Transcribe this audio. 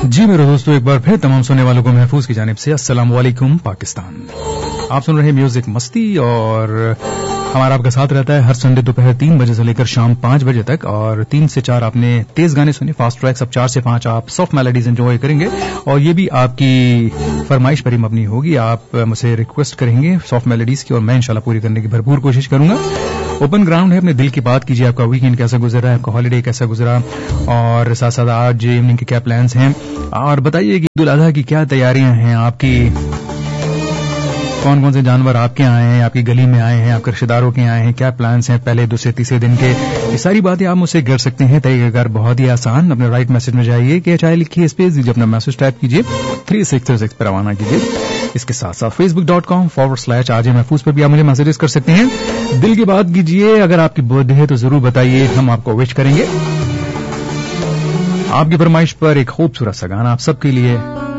जी मेरे दोस्तों, एक बार फिर तमाम सुनने वालों को महफूज की जानिब से अस्सलाम वालेकुम पाकिस्तान। आप सुन रहे हैं म्यूजिक मस्ती और हमारा आपका साथ रहता है हर संडे दोपहर 3 बजे से लेकर शाम 5 बजे तक। और 3 से 4 आपने तेज गाने सुने, फास्ट ट्रैक्स। अब 4 से 5 आप सॉफ्ट मेलोडीज एंजॉय करेंगे और ये भी आपकी फरमाइश पर ही मबनी होगी। आप मुझे रिक्वेस्ट करेंगे सॉफ्ट मेलोडीज की और मैं इंशाल्लाह पूरी करने की भरपूर कोशिश करूंगा। ओपन ग्राउंड है, अपने दिल की बात कीजिए। आपका वीकेंड कैसा गुजरा है, आपका हॉलीडे कैसा गुजरा और साथ साथ आज इवनिंग के क्या प्लान्स हैं, और बताइए कि ईद उल अजहा की क्या तैयारियां हैं आपकी। कौन कौन से जानवर आपके आए हैं, आपकी गली में आए हैं, आपके रिश्तेदारों के आए हैं, क्या प्लान्स हैं पहले दूसरे तीसरे दिन के। ये सारी बातें आप मुझसे कर सकते हैं। तरीकाकार बहुत ही आसान, अपने राइट मैसेज में जाइए कि चाहे लिखिए, स्पेस दीजिए, अपना मैसेज टाइप कीजिए, 3636 पर रवाना कीजिए। इसके साथ साथ facebook.com/RJ महफूज पर भी आप मुझे मैसेजेस कर सकते हैं। दिल की बात कीजिए, अगर आपकी बर्थडे है तो जरूर बताइए, हम आपको विश करेंगे। आपकी फरमाइश पर एक खूबसूरत सा गाना आप सबके लिए